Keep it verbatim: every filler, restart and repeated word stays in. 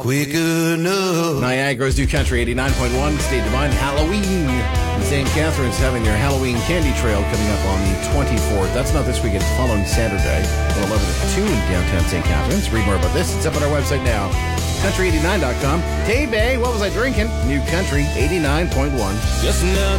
quick enough. Niagara's New Country eighty-nine point one, State Divine Halloween. And Saint Catharines having their Halloween candy trail coming up on the twenty-fourth. That's not this weekend, it's the following Saturday from eleven to two in downtown Saint Catharines. Read more about this. It's up on our website now. country eighty-nine dot com. Tay Bay, what was I drinking? New Country eighty-nine point one. Just another